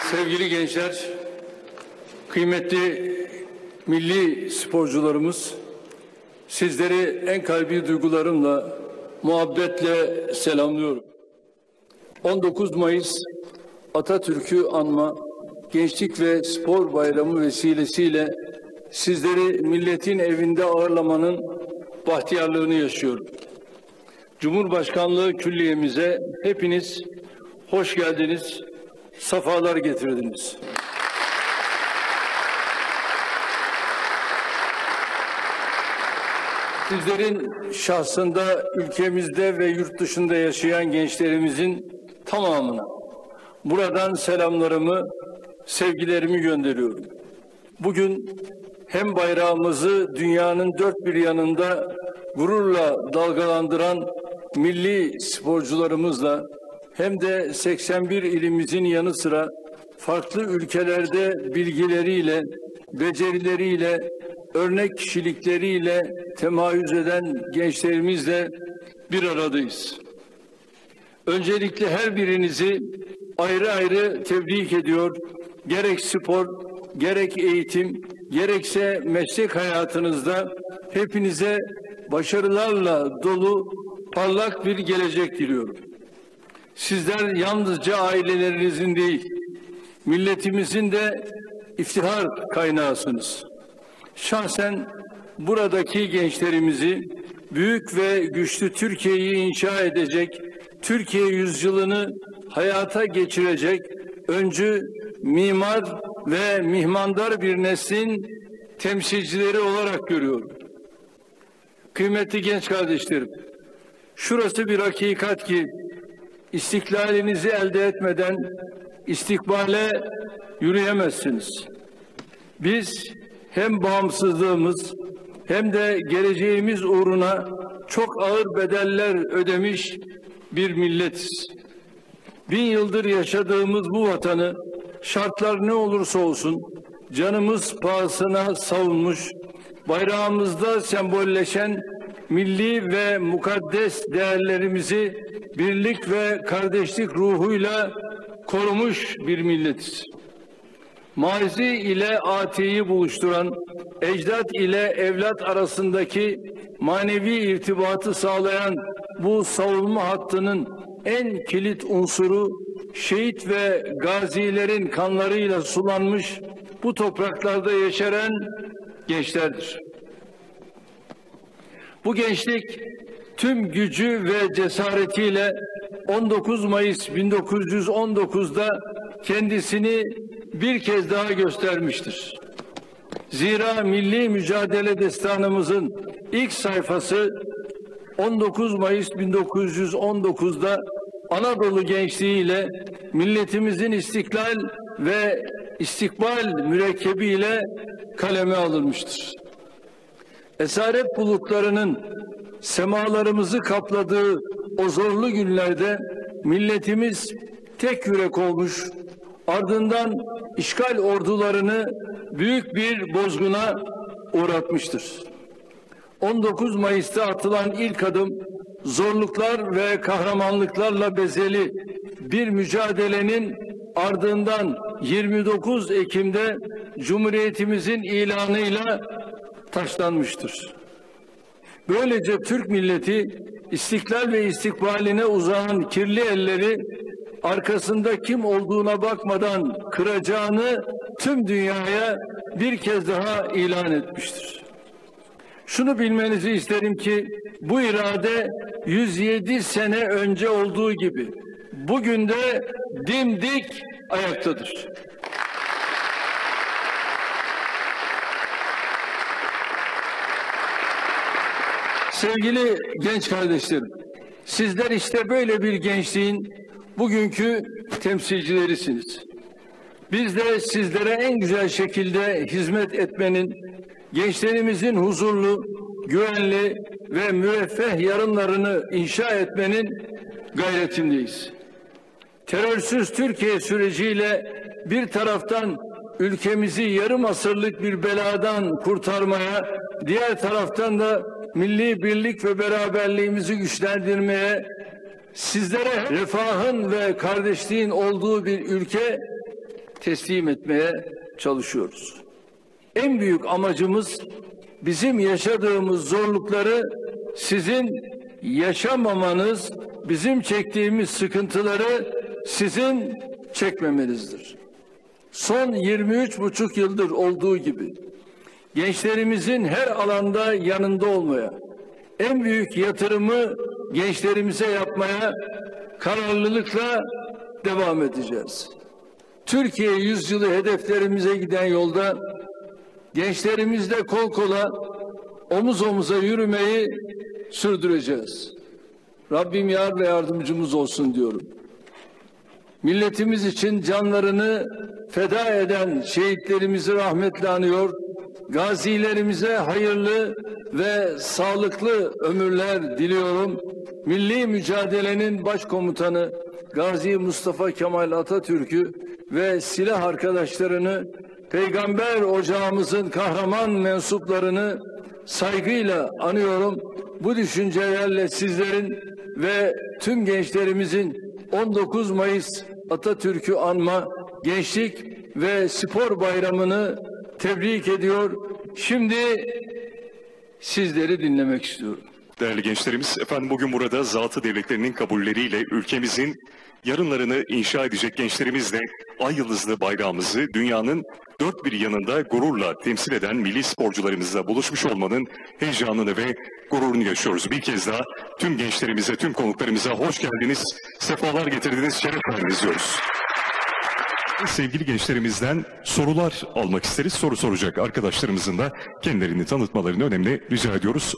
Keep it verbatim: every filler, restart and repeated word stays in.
Sevgili gençler, kıymetli milli sporcularımız, sizleri en kalbi duygularımla, muhabbetle selamlıyorum. on dokuz Mayıs Atatürk'ü anma Gençlik ve Spor Bayramı vesilesiyle sizleri milletin evinde ağırlamanın bahtiyarlığını yaşıyorum. Cumhurbaşkanlığı Külliye'mize hepiniz hoş geldiniz, safalar getirdiniz. Sizlerin şahsında ülkemizde ve yurt dışında yaşayan gençlerimizin tamamına buradan selamlarımı, sevgilerimi gönderiyorum. Bugün hem bayrağımızı dünyanın dört bir yanında gururla dalgalandıran milli sporcularımızla hem de seksen bir ilimizin yanı sıra farklı ülkelerde bilgileriyle, becerileriyle, örnek kişilikleriyle temayüz eden gençlerimizle bir aradayız. Öncelikle her birinizi ayrı ayrı tebrik ediyor. Gerek spor, gerek eğitim, gerekse meslek hayatınızda hepinize başarılarla dolu parlak bir gelecek diliyorum. Sizler yalnızca ailelerinizin değil, milletimizin de iftihar kaynağısınız. Şahsen buradaki gençlerimizi büyük ve güçlü Türkiye'yi inşa edecek, Türkiye yüzyılını hayata geçirecek öncü, mimar ve mihmandar bir neslin temsilcileri olarak görüyorum. Kıymetli genç kardeşlerim, şurası bir hakikat ki istiklalinizi elde etmeden istikbale yürüyemezsiniz. Biz hem bağımsızlığımız hem de geleceğimiz uğruna çok ağır bedeller ödemiş bir milletiz. Bin yıldır yaşadığımız bu vatanı şartlar ne olursa olsun canımız pahasına savunmuş, bayrağımızda sembolleşen milli ve mukaddes değerlerimizi birlik ve kardeşlik ruhuyla korumuş bir milletiz. Mazi ile atiyi buluşturan, ecdat ile evlat arasındaki manevi irtibatı sağlayan bu savunma hattının en kilit unsuru şehit ve gazilerin kanlarıyla sulanmış bu topraklarda yeşeren gençlerdir. Bu gençlik tüm gücü ve cesaretiyle on dokuz Mayıs bin dokuz yüz on dokuz'da kendisini bir kez daha göstermiştir. Zira milli mücadele destanımızın ilk sayfası on dokuz Mayıs bin dokuz yüz on dokuz'da Anadolu gençliğiyle milletimizin istiklal ve istikbal mürekkebiyle kaleme alınmıştır. Esaret bulutlarının semalarımızı kapladığı o zorlu günlerde milletimiz tek yürek olmuş, ardından işgal ordularını büyük bir bozguna uğratmıştır. on dokuz Mayıs'ta atılan ilk adım zorluklar ve kahramanlıklarla bezeli bir mücadelenin ardından yirmi dokuz Ekim'de Cumhuriyetimizin ilanıyla taşlanmıştır. Böylece Türk milleti istiklal ve istikbaline uzanan kirli elleri arkasında kim olduğuna bakmadan kıracağını tüm dünyaya bir kez daha ilan etmiştir. Şunu bilmenizi isterim ki bu irade yüz yedi sene önce olduğu gibi bugün de dimdik ayaktadır. Sevgili genç kardeşlerim, sizler işte böyle bir gençliğin bugünkü temsilcilerisiniz. Biz de sizlere en güzel şekilde hizmet etmenin, gençlerimizin huzurlu, güvenli ve müreffeh yarınlarını inşa etmenin gayretindeyiz. Terörsüz Türkiye süreciyle bir taraftan ülkemizi yarım asırlık bir beladan kurtarmaya, diğer taraftan da milli birlik ve beraberliğimizi güçlendirmeye, sizlere refahın ve kardeşliğin olduğu bir ülke teslim etmeye çalışıyoruz. En büyük amacımız bizim yaşadığımız zorlukları sizin yaşamamanız, bizim çektiğimiz sıkıntıları sizin çekmemenizdir. Son yirmi üç buçuk yıldır olduğu gibi gençlerimizin her alanda yanında olmaya, en büyük yatırımı gençlerimize yapmaya kararlılıkla devam edeceğiz. Türkiye yüzyılı hedeflerimize giden yolda gençlerimizle kol kola, omuz omuza yürümeyi sürdüreceğiz. Rabbim yar ve yardımcımız olsun diyorum. Milletimiz için canlarını feda eden şehitlerimizi rahmetle anıyor, gazilerimize hayırlı ve sağlıklı ömürler diliyorum. Milli mücadelenin başkomutanı Gazi Mustafa Kemal Atatürk'ü ve silah arkadaşlarını, Peygamber ocağımızın kahraman mensuplarını saygıyla anıyorum. Bu düşüncelerle sizlerin ve tüm gençlerimizin on dokuz Mayıs Atatürk'ü anma, gençlik ve spor bayramını tebrik ediyor. Şimdi sizleri dinlemek istiyorum. Değerli gençlerimiz, efendim bugün burada zatı devletlerinin kabulleriyle ülkemizin yarınlarını inşa edecek gençlerimizle ay yıldızlı bayrağımızı dünyanın dört bir yanında gururla temsil eden milli sporcularımızla buluşmuş olmanın heyecanını ve gururunu yaşıyoruz. Bir kez daha tüm gençlerimize, tüm konuklarımıza hoş geldiniz, sefalar getirdiniz, şeref verdiniz diyoruz. Sevgili gençlerimizden sorular almak isteriz. Soru soracak arkadaşlarımızın da kendilerini tanıtmalarını önemli rica ediyoruz.